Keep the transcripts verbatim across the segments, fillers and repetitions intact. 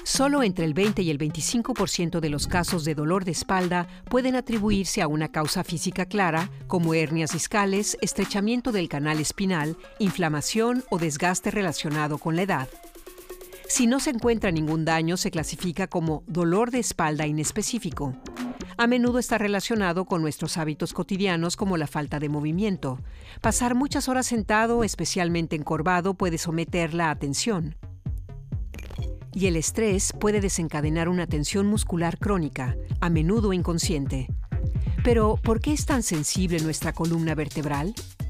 Solo entre el veinte y el veinticinco por ciento de los casos de dolor de espalda pueden atribuirse a una causa física clara, como hernias discales, estrechamiento del canal espinal, inflamación o desgaste relacionado con la edad. Si no se encuentra ningún daño, se clasifica como dolor de espalda inespecífico. A menudo está relacionado con nuestros hábitos cotidianos como la falta de movimiento. Pasar muchas horas sentado, especialmente encorvado, puede someterla a tensión. Y el estrés puede desencadenar una tensión muscular crónica, a menudo inconsciente. Pero, ¿por qué es tan sensible nuestra columna vertebral?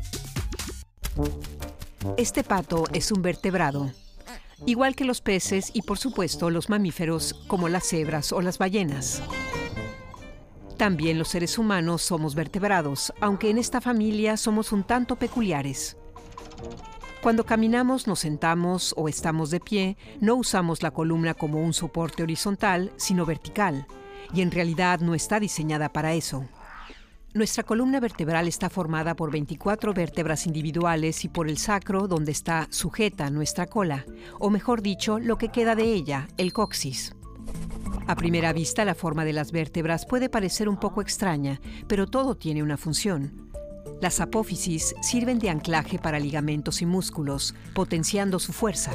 Este pato es un vertebrado, igual que los peces y, por supuesto, los mamíferos como las cebras o las ballenas. También los seres humanos somos vertebrados, aunque en esta familia somos un tanto peculiares. Cuando caminamos, nos sentamos o estamos de pie, no usamos la columna como un soporte horizontal, sino vertical, y en realidad no está diseñada para eso. Nuestra columna vertebral está formada por veinticuatro vértebras individuales y por el sacro, donde está sujeta nuestra cola, o mejor dicho, lo que queda de ella, el coxis. A primera vista, la forma de las vértebras puede parecer un poco extraña, pero todo tiene una función. Las apófisis sirven de anclaje para ligamentos y músculos, potenciando su fuerza.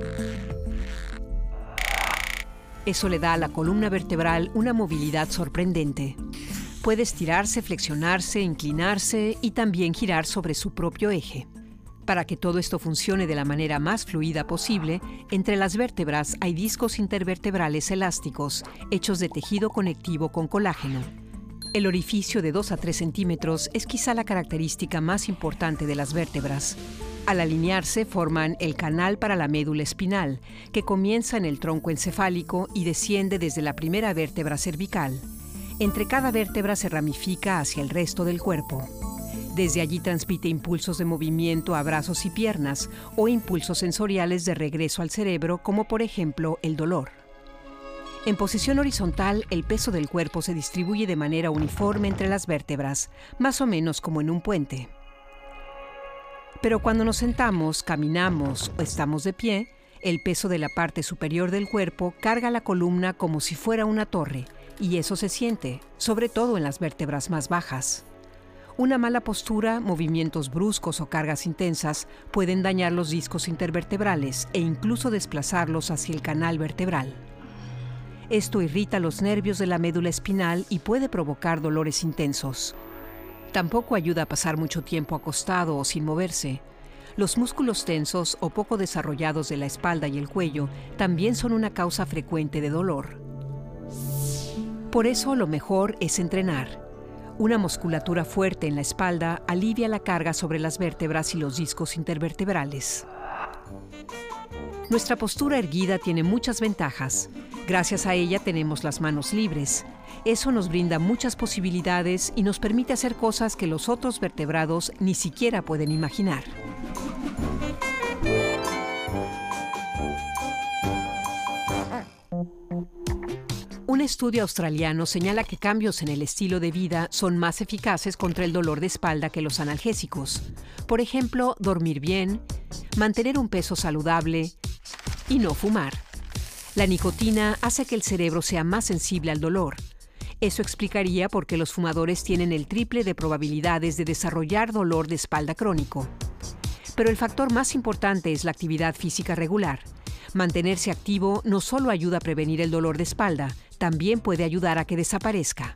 Eso le da a la columna vertebral una movilidad sorprendente. Puede estirarse, flexionarse, inclinarse y también girar sobre su propio eje. Para que todo esto funcione de la manera más fluida posible, entre las vértebras hay discos intervertebrales elásticos, hechos de tejido conectivo con colágeno. El orificio de dos a tres centímetros es quizá la característica más importante de las vértebras. Al alinearse forman el canal para la médula espinal, que comienza en el tronco encefálico y desciende desde la primera vértebra cervical. Entre cada vértebra se ramifica hacia el resto del cuerpo. Desde allí transmite impulsos de movimiento a brazos y piernas o impulsos sensoriales de regreso al cerebro, como por ejemplo el dolor. En posición horizontal, el peso del cuerpo se distribuye de manera uniforme entre las vértebras, más o menos como en un puente. Pero cuando nos sentamos, caminamos o estamos de pie, el peso de la parte superior del cuerpo carga la columna como si fuera una torre, y eso se siente, sobre todo en las vértebras más bajas. Una mala postura, movimientos bruscos o cargas intensas pueden dañar los discos intervertebrales e incluso desplazarlos hacia el canal vertebral. Esto irrita los nervios de la médula espinal y puede provocar dolores intensos. Tampoco ayuda a pasar mucho tiempo acostado o sin moverse. Los músculos tensos o poco desarrollados de la espalda y el cuello también son una causa frecuente de dolor. Por eso lo mejor es entrenar. Una musculatura fuerte en la espalda alivia la carga sobre las vértebras y los discos intervertebrales. Nuestra postura erguida tiene muchas ventajas. Gracias a ella tenemos las manos libres. Eso nos brinda muchas posibilidades y nos permite hacer cosas que los otros vertebrados ni siquiera pueden imaginar. Un estudio australiano señala que cambios en el estilo de vida son más eficaces contra el dolor de espalda que los analgésicos. Por ejemplo, dormir bien, mantener un peso saludable y no fumar. La nicotina hace que el cerebro sea más sensible al dolor. Eso explicaría por qué los fumadores tienen el triple de probabilidades de desarrollar dolor de espalda crónico. Pero el factor más importante es la actividad física regular. Mantenerse activo no solo ayuda a prevenir el dolor de espalda, también puede ayudar a que desaparezca.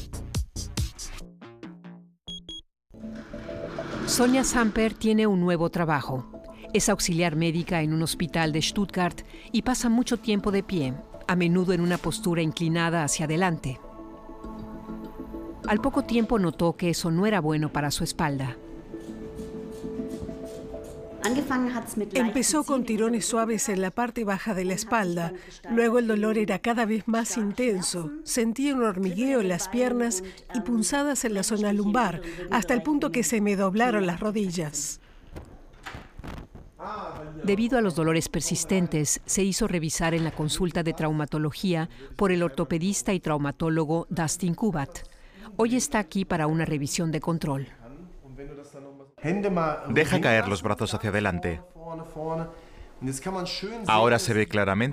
Sonja Samper tiene un nuevo trabajo. Es auxiliar médica en un hospital de Stuttgart y pasa mucho tiempo de pie, a menudo en una postura inclinada hacia adelante. Al poco tiempo notó que eso no era bueno para su espalda. Empezó con tirones suaves en la parte baja de la espalda. Luego el dolor era cada vez más intenso. Sentía un hormigueo en las piernas y punzadas en la zona lumbar, hasta el punto que se me doblaron las rodillas. Debido a los dolores persistentes, se hizo revisar en la consulta de traumatología por el ortopedista y traumatólogo Dustin Kubat. Hoy está aquí para una revisión de control. Deja caer los brazos hacia adelante. Ahora se ve claramente